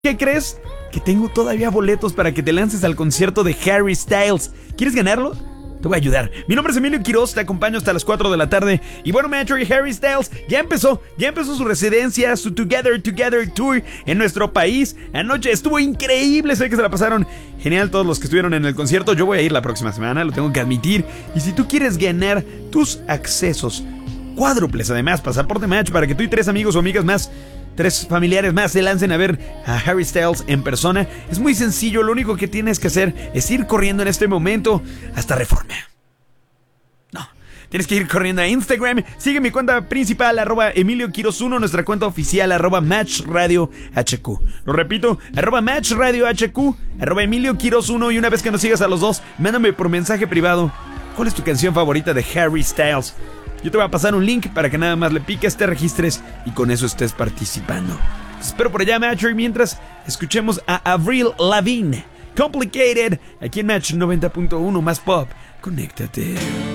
¿Qué crees? Que tengo todavía boletos para que te lances al concierto de Harry Styles. ¿Quieres ganarlo? Te voy a ayudar. Mi nombre es Emilio Quiroz, te acompaño hasta las 4 de la tarde. Y bueno, Metro y Harry Styles ya empezó su residencia, su Together Tour en nuestro país. Anoche estuvo increíble, sé que se la pasaron genial todos los que estuvieron en el concierto. Yo voy a ir la próxima semana, lo tengo que admitir. Y si tú quieres ganar tus accesos cuádruples, además, pasaporte match para que tú y 3 amigos o amigas más, 3 familiares más se lancen a ver a Harry Styles en persona. Es muy sencillo, lo único que tienes que hacer es ir corriendo en este momento hasta Reforma. No, tienes que ir corriendo a Instagram. Sigue mi cuenta principal, @EmilioQuiroz1, nuestra cuenta oficial, @MatchRadioHQ. Lo repito, @MatchRadioHQ, @EmilioQuiroz1. Y una vez que nos sigas a los dos, mándame por mensaje privado cuál es tu canción favorita de Harry Styles. Yo te voy a pasar un link para que nada más le piques, te registres y con eso estés participando. Te espero por allá, Match. Y mientras, escuchemos a Avril Lavigne, Complicated, aquí en Match 90.1 más pop. Conéctate.